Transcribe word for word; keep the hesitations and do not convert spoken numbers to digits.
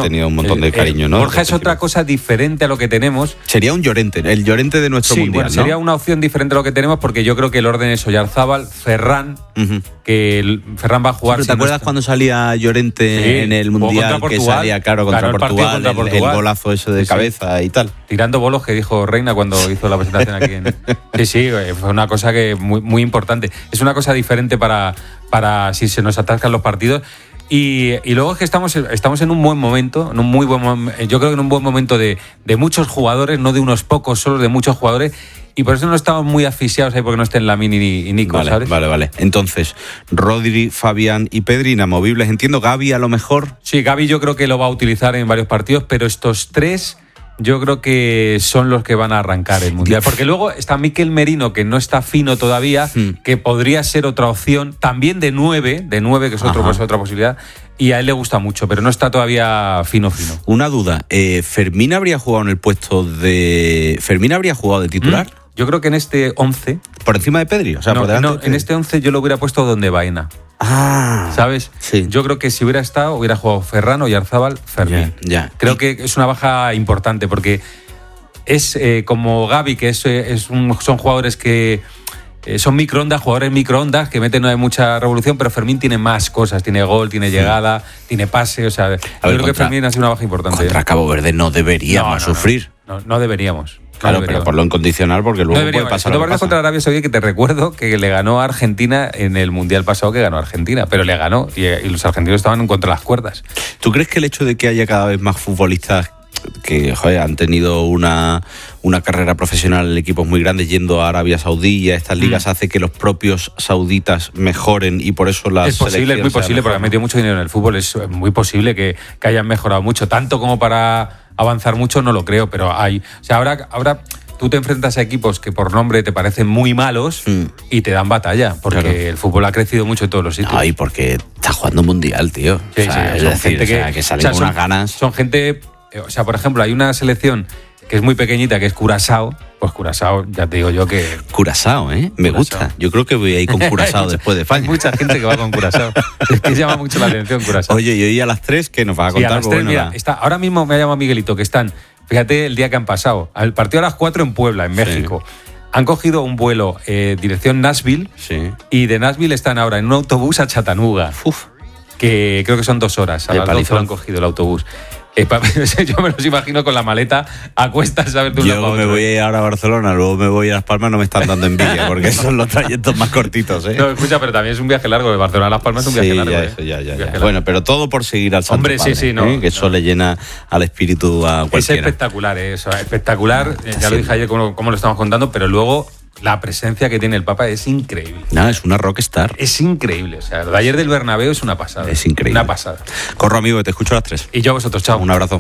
no, tenido un montón de eh, cariño, ¿no? Borja es otra cosa diferente a lo que tenemos. Sería un Llorente, el Llorente de nuestro sí, mundial, bueno, ¿no? Sería una opción diferente a lo que tenemos porque yo creo que el orden es Oyarzábal, Ferran, uh-huh. que el, Ferran va a jugar. ¿Te si acuerdas no cuando salía Llorente sí, en el mundial que salía claro contra Portugal, el, contra Portugal, el golazo ese de sí, cabeza sí. y tal? Tirando bolos que dijo Reina cuando hizo la presentación aquí. En... Sí, sí, fue una cosa que muy, muy importante. Es una cosa diferente para, para si se nos atascan los partidos. Y, y luego es que estamos, estamos en un buen momento, en un muy buen momento, yo creo que en un buen momento de, de muchos jugadores, no de unos pocos, solo de muchos jugadores. Y por eso no estamos muy asfixiados ahí porque no estén Lamine y Nico, vale, ¿sabes? Vale, vale. Entonces, Rodri, Fabián y Pedri inamovibles. Entiendo, Gavi a lo mejor. Sí, Gavi yo creo que lo va a utilizar en varios partidos, pero estos tres yo creo que son los que van a arrancar el Mundial. Porque luego está Mikel Merino, que no está fino todavía, hmm. que podría ser otra opción, también de nueve, de nueve, que es otro, pues, otra posibilidad, y a él le gusta mucho, pero no está todavía fino, fino. Una duda, eh, ¿Fermín habría jugado en el puesto de... ¿Fermín habría jugado de titular? ¿Mm? Yo creo que en este once... ¿Por encima de Pedri? O sea, no, por delante no, de Pedri. En este once yo lo hubiera puesto donde Baena. Ah, ¿sabes? Sí. Yo creo que si hubiera estado, hubiera jugado Ferran, Oyarzábal, Fermín. Ya, ya. Creo que es una baja importante porque es eh, como Gavi, que es, es un, son jugadores que eh, son microondas, jugadores microondas que meten mucha revolución, pero Fermín tiene más cosas, tiene gol, tiene llegada, sí. tiene pase, o sea, yo creo contra, que Fermín ha sido una baja importante. Contra ¿eh? Cabo Verde no deberíamos no, no, sufrir. No, no, no deberíamos. Claro, no pero por lo incondicional, porque luego no puede pasar. No deberíamos contra Arabia Saudí, que te recuerdo que le ganó a Argentina en el Mundial pasado, que ganó a Argentina, pero le ganó y, y los argentinos estaban contra las cuerdas. ¿Tú crees que el hecho de que haya cada vez más futbolistas que joder, han tenido una, una carrera profesional en equipos muy grandes yendo a Arabia Saudí y a estas ligas mm. hace que los propios sauditas mejoren y por eso las es posible, es muy posible, porque han metido mucho dinero en el fútbol, es muy posible que, que hayan mejorado mucho, tanto como para avanzar mucho no lo creo, pero hay, o sea, ahora, ahora tú te enfrentas a equipos que por nombre te parecen muy malos mm. y te dan batalla, porque claro. el fútbol ha crecido mucho en todos los sitios. No, y porque está jugando mundial, tío. Sí, o sea, sí, es son decir, gente que, o sea, que salen o sea, con son, unas ganas. Son gente, o sea, por ejemplo, hay una selección que es muy pequeñita, que es Curazao. Pues Curazao, ya te digo yo que... Curazao, ¿eh? Me Curazao. gusta. Yo creo que voy a ir con Curazao después de España. Hay mucha gente que va con Curazao. Es que llama mucho la atención Curazao. Oye, y hoy a las tres, ¿qué nos va a contar? Sí, a las tres, bueno, mira, la... está, ahora mismo me ha llamado Miguelito, que están, fíjate el día que han pasado. El partido a las cuatro en Puebla, en México. Sí. Han cogido un vuelo eh, dirección Nashville sí. y de Nashville están ahora en un autobús a Chattanooga. Uf. Que creo que son dos horas. A las doce lo han cogido el autobús. Eh, yo me los imagino con la maleta a cuestas, ¿sabes? Yo me otro. voy a ir ahora a Barcelona, luego me voy a Las Palmas, no me están dando envidia, porque son los trayectos más cortitos, ¿eh? No, escucha, pero también es un viaje largo, de Barcelona a Las Palmas es un viaje sí, largo. Ya, ¿eh? eso, ya, ya, ya. Bueno, pero todo por seguir al Santo Hombre, Padre, sí, sí, no. ¿eh? Que eso no. le llena al espíritu a cualquiera. Es espectacular, ¿eh? Eso, espectacular, eh, ya lo dije ayer como, como lo estamos contando, pero luego la presencia que tiene el Papa es increíble. No, es una rockstar. Es increíble. O sea, lo de ayer del Bernabéu es una pasada. Es increíble. Una pasada. Corro, amigo, que te escucho a las tres. Y yo a vosotros, chao. Un abrazo.